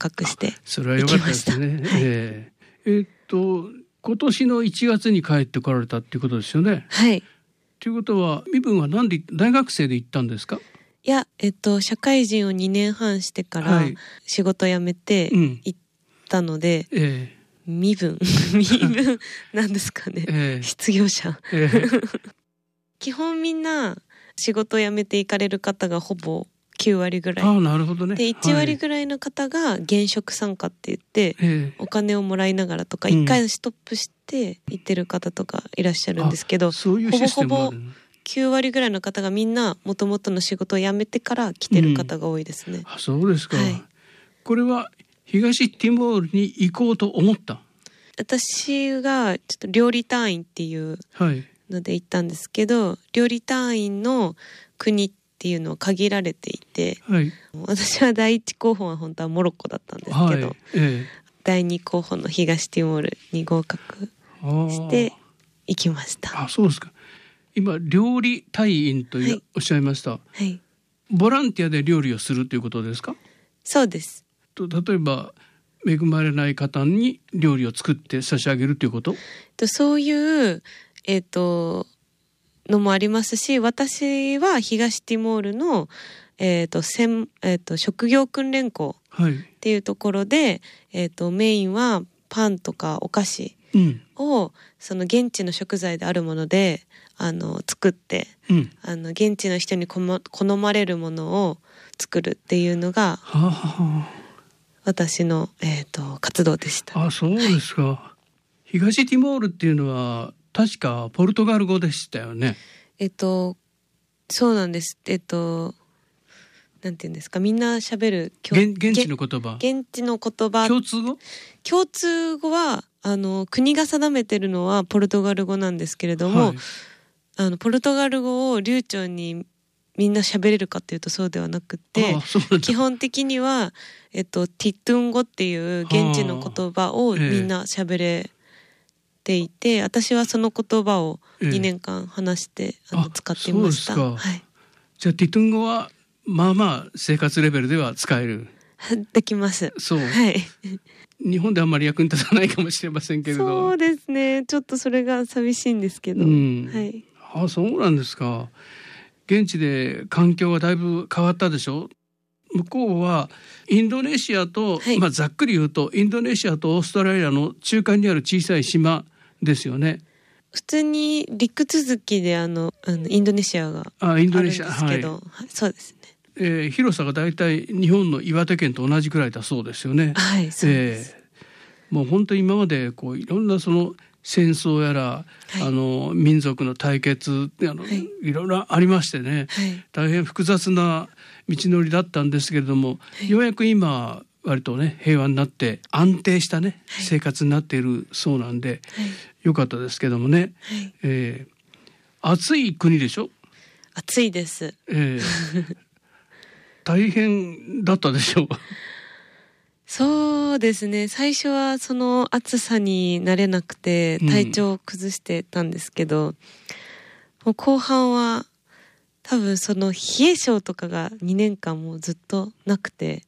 隠してそれは良かったですね。今年の1月に帰ってこられたっていうことですよね。 はい。 ということは身分はなんで大学生で行ったんですか？ いや、社会人を2年半してから仕事辞めて行ったので、身分なんですかね、失業者、基本みんな仕事を辞めて行かれる方がほぼ9割ぐらい。 なるほどね。 で1割ぐらいの方が現職参加って言って、お金をもらいながらとか1回ストップして行ってる方とかいらっしゃるんですけど、 そういうシステムもあるの？ ほぼほぼ9割ぐらいの方がみんな元々の仕事を辞めてから来てる方が多いですね。 そうですか。 はい、 これは東ティモールに行こうと思った？ 私がちょっと料理隊員っていうので行ったんですけど、料理隊員の国っていうのは限られていて、私は第一候補は本当はモロッコだったんですけど、第二候補の東ティモールに合格して行きました。 そうですか。今料理隊員とおっしゃいました。ボランティアで料理をするということですか？そうです。例えば恵まれない方に料理を作って差し上げるということ？ そういうのもありますし、私は東ティモールの職業訓練校っていうところで、メインはパンとかお菓子を、その現地の食材であるもので作って、現地の人に好まれるものを作るっていうのが私の、活動でした。 そうですか。東ティモールっていうのは確かポルトガル語でしたよね。 そうなんです。なんていうんですか、みんな喋る現地の言葉。 現地の言葉。 共通語は国が定めてるのはポルトガル語なんですけれども、ポルトガル語を流暢にみんな喋れるかっていうとそうではなくて、基本的にはティットゥン語っていう現地の言葉をみんな喋れていて、私はその言葉を2年間話して使っていました。 じゃあティットゥン語はまあまあ生活レベルでは使える？ できます。 日本であんまり役に立たないかもしれませんけれど。 そうですね。ちょっとそれが寂しいんですけど。 そうなんですか。現地で環境がだいぶ変わったでしょ？向こうはインドネシアと、ざっくり言うとインドネシアとオーストラリアの中間にある小さい島ですよね。 普通に陸続きでインドネシアがあるんですけど、そうですね。広さがだいたい日本の岩手県と同じくらいだそうですよね。 そうです。 もう本当に今までいろんなその戦争やら、民族の対決いろいろありましてね、大変複雑な道のりだったんですけれども、ようやく今割とね平和になって安定したね、生活になっているそうなんで、よかったですけどもね。暑い国でしょ？ 暑いです。 大変だったでしょう？ そうですね。最初はその暑さに慣れなくて体調を崩してたんですけど、もう後半は多分その冷え性とかが2年間もずっとなくて、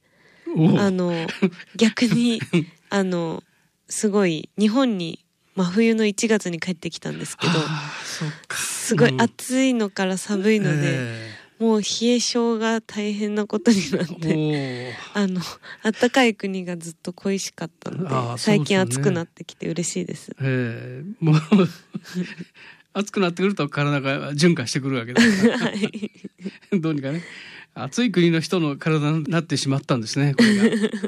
逆にすごい日本に真冬の1月に帰ってきたんですけど、すごい暑いのから寒いので、もう冷え性が大変なことになって暖かい国がずっと恋しかったので、最近暑くなってきて嬉しいです。 もう暑くなってくると体が循環してくるわけですから、どうにかね、暑い国の人の体になってしまったんですね、これ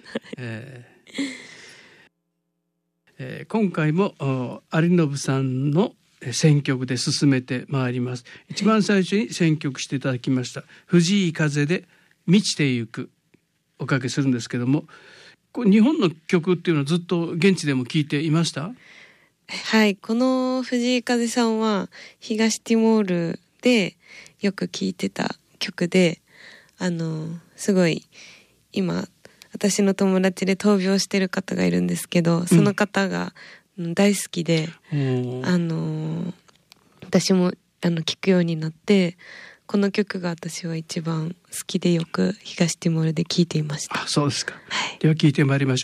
が。今回も有信さんの選曲で進めてまいります。一番最初に選曲していただきました藤井風で満ちてゆくおかけするんですけども、日本の曲っていうのはずっと現地でも聴いていました？ はい、この藤井風さんは東ティモールでよく聴いてた曲で、すごい今私の友達で闘病してる方がいるんですけど、その方が大好きで、私も聴くようになって、 この曲が私は一番好きでよく東ティモールで聴いていました。 あ、そうですか。 はい、 では聴いてまいりましょう。